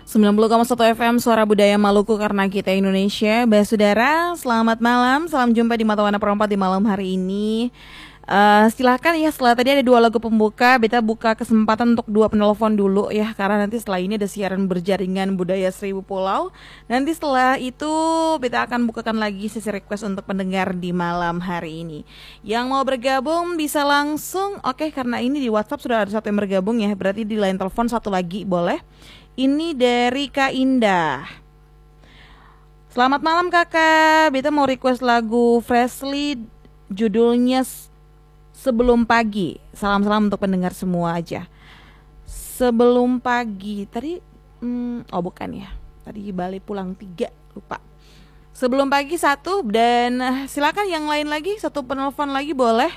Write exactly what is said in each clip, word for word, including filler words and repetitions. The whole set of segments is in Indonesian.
sembilan puluh koma satu F M Suara Budaya Maluku karena kita Indonesia. Baik saudara, selamat malam. Salam jumpa di Mata Warna Perempat di malam hari ini. Uh, silahkan ya, setelah tadi ada dua lagu pembuka, Beta buka kesempatan untuk dua penelpon dulu ya, karena nanti setelah ini ada siaran berjaringan budaya Seribu Pulau. Nanti setelah itu Beta akan bukakan lagi sesi request untuk pendengar di malam hari ini. Yang mau bergabung bisa langsung, oke, karena ini di WhatsApp sudah ada satu yang bergabung ya, berarti di line telepon satu lagi boleh. Ini dari Kak Indah. Selamat malam kakak, Beta mau request lagu Freshly, judulnya Sebelum Pagi. Salam-salam untuk pendengar semua aja. Sebelum Pagi. Tadi hmm, oh bukan ya. Tadi balik pulang tiga, lupa. Sebelum Pagi satu. Dan silakan yang lain lagi, satu penelpon lagi boleh.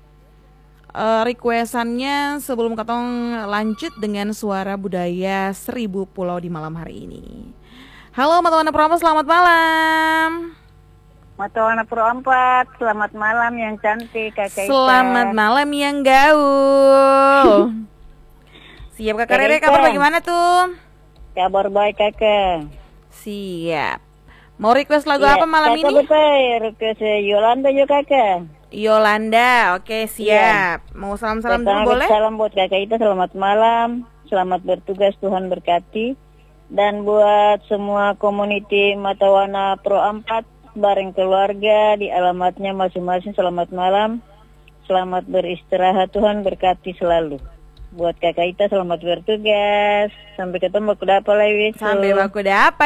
uh, Requestannya sebelum katong lanjut dengan Suara Budaya Seribu Pulau di malam hari ini. Halo Mata Warna Perempat, selamat malam. Mata Warna Perempat, selamat malam yang cantik Kakak Ika. Selamat malam yang gaul. Siap Kakak Rere, kabar bagaimana tuh? Kabar baik Kakak. Siap. Mau request lagu ya, apa malam kakak ini? Betul, request Yolanda juga Kakak. Yolanda, oke siap. Ya. Mau salam-salam dulu boleh? Salam buat Kakak Ita, selamat malam. Selamat bertugas, Tuhan berkati. Dan buat semua community Mata Warna Pro empat bareng keluarga di alamatnya masing-masing, selamat malam. Selamat beristirahat, Tuhan berkati selalu. Buat Kakak Ita selamat bertugas. Sampai ketemu baku dapa lagi. Sampai baku dapa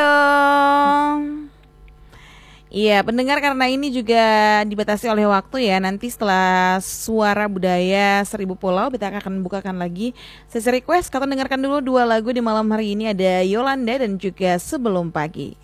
dadong. Iya pendengar, karena ini juga dibatasi oleh waktu ya. Nanti setelah Suara Budaya Seribu Pulau kita akan bukakan lagi sesi request. Kata dengarkan dulu dua lagu di malam hari ini, ada Yolanda dan juga Sebelum Pagi.